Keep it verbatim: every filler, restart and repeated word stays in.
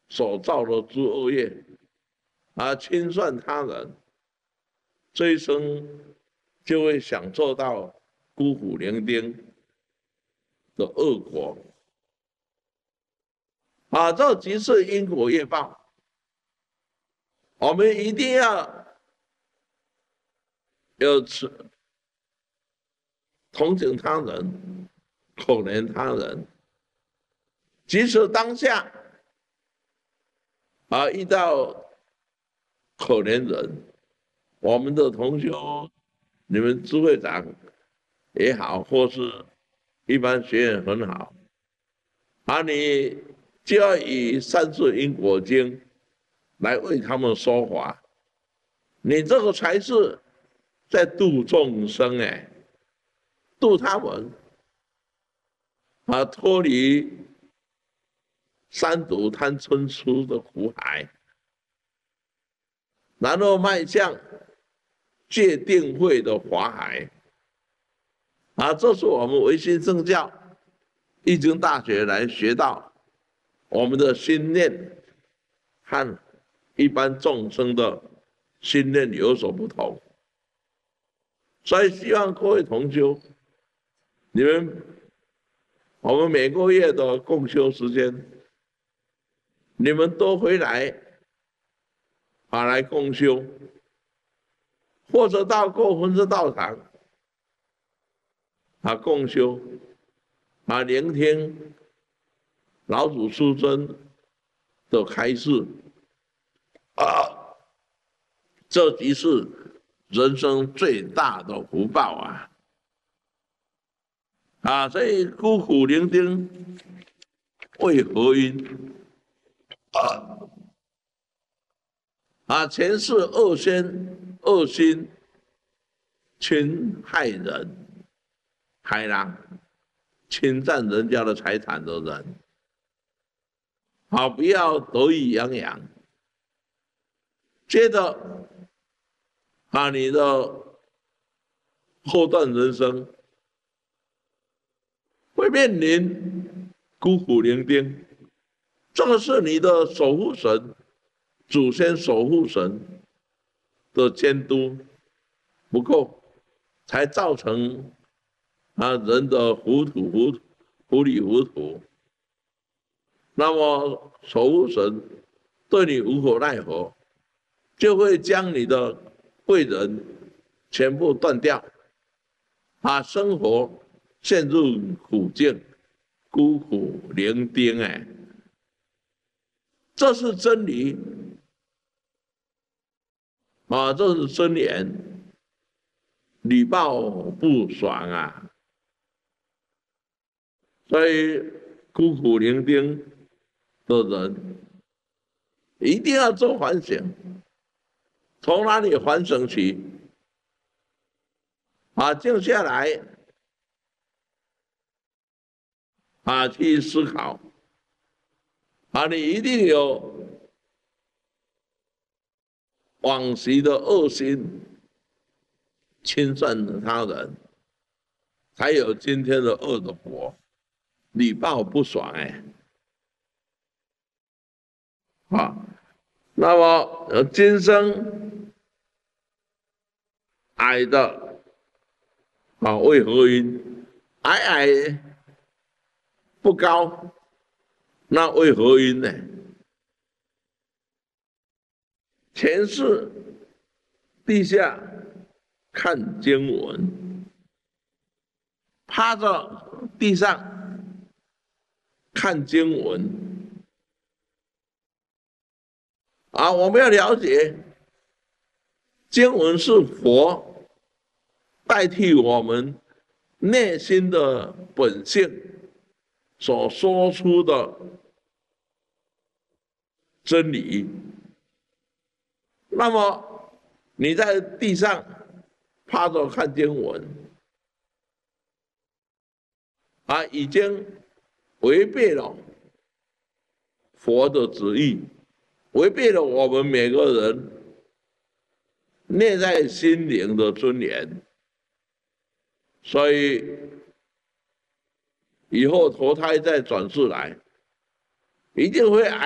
所造的诸恶业，啊，侵犯他人，这一生就会享受到孤苦伶仃的恶果。啊，这即是因果业报。我们一定要有同情他人，可怜他人，即使当下啊遇到可怜人，我们的同修，你们支会长也好，或是一般学员很好，啊，你就要以《三世因果经》来为他们说法，你这个才是在度众生哎，度他们啊，脱离三毒贪嗔痴的苦海，然后迈向戒定慧的法海。啊，这是我们唯心圣教易经大学来学到我们的心念和一般众生的心念有所不同，所以希望各位同修，你们我们每个月的共修时间，你们都回来啊来共修，或者到各分支道场啊共修，啊聆听老祖师尊的开示，啊，这即是人生最大的福报啊！啊，所以孤苦伶仃为何因？啊啊，前世恶心恶心侵害人，害人侵占人家的财产的人，好，不要得意洋洋。接着，啊，你的后段人生会面临孤苦伶仃，这个是你的守护神、祖先守护神的监督不够，才造成啊人的糊涂糊涂糊里糊涂。那么守护神对你无可奈何，就会将你的贵人全部断掉，啊，生活陷入苦境，孤苦伶仃哎，这是真理啊，这是真言，屡报不爽啊，所以孤苦伶仃的人一定要做反省，从哪里反省起？啊，静下来，啊，去思考，啊，你一定有往昔的恶心侵犯他人，才有今天的恶的果，屡报不爽哎，啊，那么今生矮的啊为何因？矮矮不高，那为何因呢？前世地下看经文，趴着地上看经文，啊，我们要了解，经文是佛代替我们内心的本性所说出的真理。那么你在地上趴着看经文，啊，已经违背了佛的旨意，违背了我们每个人内在心灵的尊严，所以以后投胎再转世来，一定会挨